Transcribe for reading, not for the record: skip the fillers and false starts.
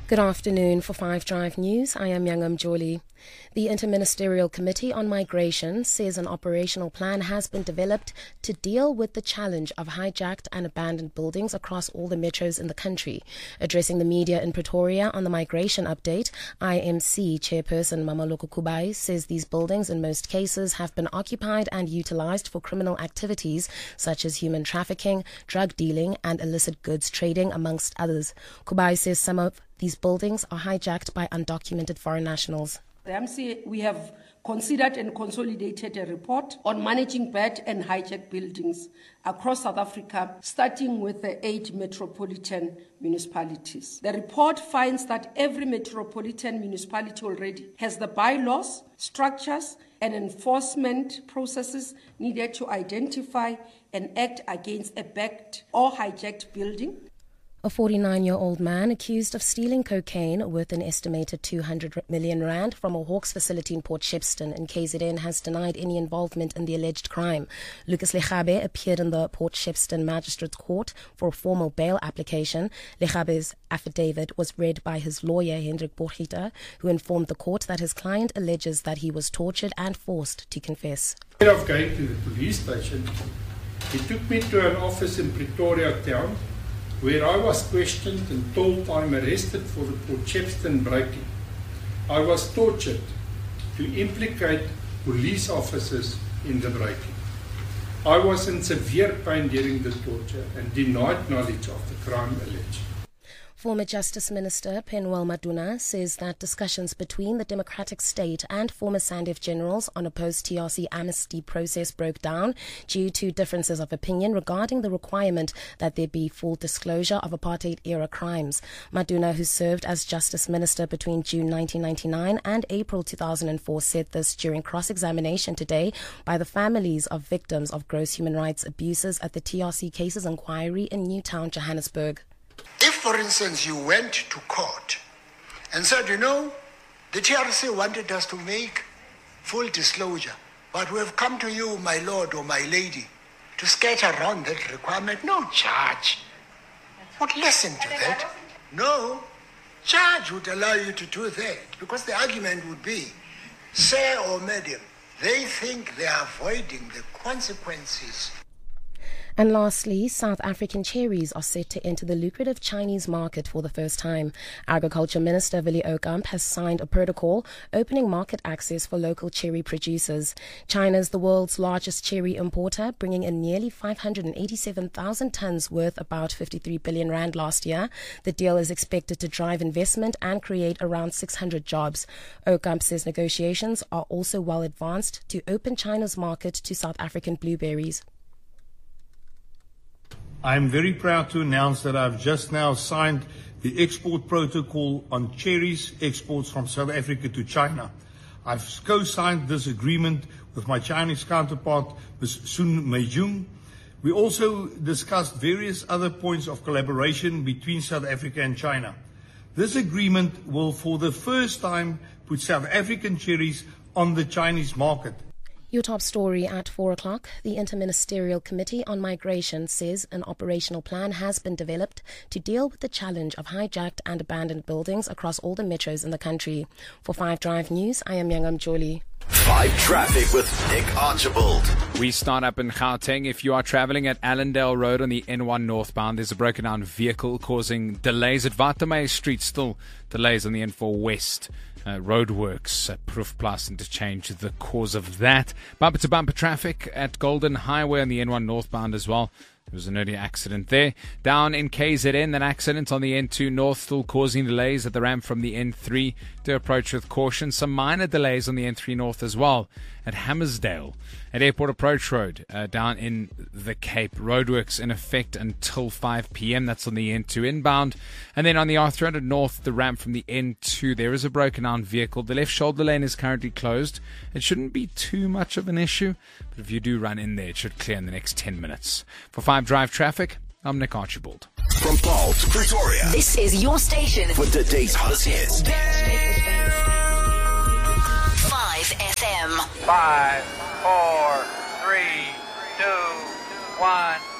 Good afternoon. For 5 Drive News, I am Yangam Jolie. The Interministerial Committee on Migration says an operational plan has been developed to deal with the challenge of hijacked and abandoned buildings across all the metros in the country. Addressing the media in Pretoria on the migration update, IMC chairperson Mamaloko Kubai says these buildings in most cases have been occupied and utilized for criminal activities such as human trafficking, drug dealing and illicit goods trading, amongst others. Kubai says some of these buildings are hijacked by undocumented foreign nationals. The MC, we have considered and consolidated a report on managing bad and hijacked buildings across South Africa, starting with the 8 metropolitan municipalities. The report finds that every metropolitan municipality already has the bylaws, structures, and enforcement processes needed to identify and act against a backed or hijacked building. A 49-year-old man accused of stealing cocaine worth an estimated 200 million rand from a Hawks facility in Port Shepstone in KZN has denied any involvement in the alleged crime. Lucas Lechabe appeared in the Port Shepstone Magistrates Court for a formal bail application. Lechabe's affidavit was read by his lawyer, Hendrik Borgita, who informed the court that his client alleges that he was tortured and forced to confess. Instead of going to the police station, he took me to an office in Pretoria town, where I was questioned and told I'm arrested for the Port Shepstone breaking. I was tortured to implicate police officers in the breaking. I was in severe pain during the torture and denied knowledge of the crime alleged. Former Justice Minister Penuel Maduna says that discussions between the Democratic State and former SANDF generals on a post-TRC amnesty process broke down due to differences of opinion regarding the requirement that there be full disclosure of apartheid-era crimes. Maduna, who served as Justice Minister between June 1999 and April 2004, said this during cross-examination today by the families of victims of gross human rights abuses at the TRC Cases Inquiry in Newtown, Johannesburg. If, for instance, you went to court and said, the TRC wanted us to make full disclosure, but we have come to you, my lord or my lady, to skate around that requirement. No judge would listen to that. No judge would allow you to do that, because the argument would be, sir or madam, they think they are avoiding the consequences. And lastly, South African cherries are set to enter the lucrative Chinese market for the first time. Agriculture Minister Willie Oukamp has signed a protocol opening market access for local cherry producers. China is the world's largest cherry importer, bringing in nearly 587,000 tons worth about 53 billion rand last year. The deal is expected to drive investment and create around 600 jobs. Oukamp says negotiations are also well advanced to open China's market to South African blueberries. I'm very proud to announce that I've just now signed the export protocol on cherries exports from South Africa to China. I've co-signed this agreement with my Chinese counterpart, Ms. Sun Meijung. We also discussed various other points of collaboration between South Africa and China. This agreement will, for the first time, put South African cherries on the Chinese market. Your top story at 4 o'clock. The Interministerial Committee on Migration says an operational plan has been developed to deal with the challenge of hijacked and abandoned buildings across all the metros in the country. For 5 Drive News, I am Yangam Jolie. 5 Traffic with Nick Archibald. We start up in Gauteng. If you are traveling at Allendale Road on the N1 northbound, there's a broken down vehicle causing delays at Watermeyer Street. Still delays on the N4 west. Roadworks, Proefplaas interchange, the cause of that. Bumper to bumper traffic at Golden Highway on the N1 northbound as well. There was an early accident there. Down in KZN, that accident on the N2 north still causing delays at the ramp from the N3. Do approach with caution. Some minor delays on the N3 north as well at Hammersdale. At Airport Approach Road, down in the Cape. Roadworks in effect until 5 p.m. That's on the N2 inbound. And then on the R300 north, the ramp from the N2, there is a broken down vehicle. The left shoulder lane is currently closed. It shouldn't be too much of an issue, but if you do run in there, it should clear in the next 10 minutes. For 5 Drive Traffic, I'm Nick Archibald. From Paul to Pretoria, this is your station for today's hottest hits. 5 FM. 5, 4, 3, 2, 1.